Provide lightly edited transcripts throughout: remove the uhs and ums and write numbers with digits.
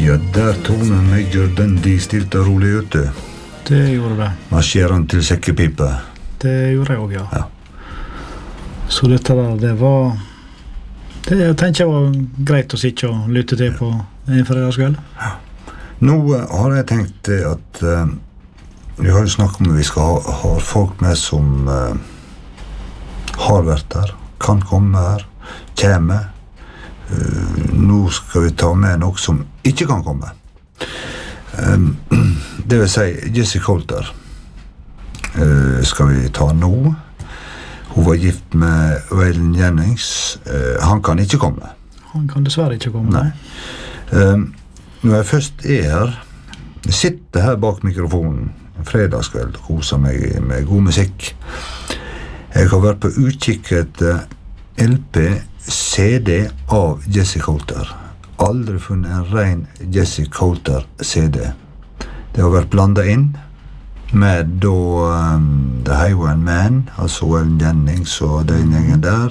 Ja, der tonen Major Dundee stilte rolig ute. Det gjorde det. Marsjerer til sekkepipe. Det gjorde jeg også, ja. Ja. Så dette der, det var... Det jeg tenker jeg var greit å sitte og lytte til på en fredagskveld. Ja. Nå har jeg tenkt at vi har jo snakket om at vi skal ha folk med som har vært her, kan komme her, kommer. Nå skal vi ta med noe som ikke kan komme. Det vil si, Jessie Coulter skal vi ta nå. Hun var gift med Waylon Jennings. Han kan ikke komme. Han kan dessverre ikke komme. Nei. Når jeg først her, jeg sitter her bak mikrofonen en fredagskveld og koser meg med god musikk. Jeg har vært på utkikk etter LP, CD av Jessie Coulter. Aldri funnet en ren Jessie Coulter CD. Det har vært blandet inn med The Highway Man, altså Waylon Jennings og den gjengen der.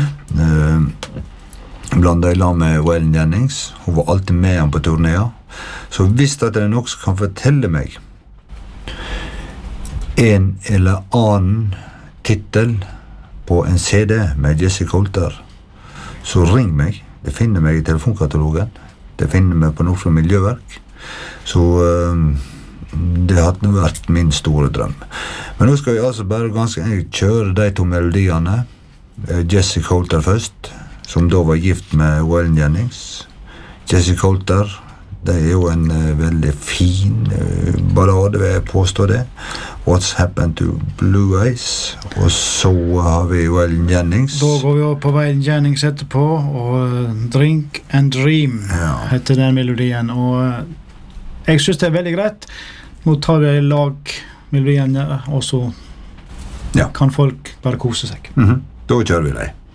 Blandet i lag med Waylon Jennings. Hun var alltid med han på turnéer. Så hvis det er noe som kan fortelle meg en eller annen titel på en CD med Jessie Coulter, så ring meg. Det finner meg i telefonkatalogen. Det finner meg på Nordfjord Miljøverk. Så det hadde vært min store drøm. Men nå skal vi altså bare ganske enkelt kjøre de to melodiene. Jessie Coulter først, som da var gift med Waylon Jennings. Jessie Coulter, det er jo en veldig fin ballade, vil jeg påstå det. What's Happened to Blue Eyes? Og så har vi Waylon Jennings. Da går vi over på Waylon Jennings etterpå, og Drink and Dream heter den melodien. Og jeg synes det er veldig greit. Nå tar vi lag melodien, og så kan folk bare kose seg. Da kjører vi deg.